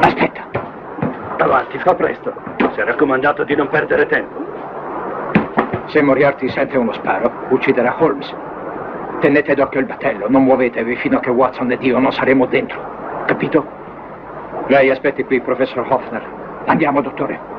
Aspetta. Avanti, fa presto. Si è raccomandato di non perdere tempo. Se Moriarty sente uno sparo, ucciderà Holmes. Tenete d'occhio il battello, non muovetevi fino a che Watson ed io non saremo dentro. Capito? Lei aspetti qui, professor Hoffner. Andiamo, dottore.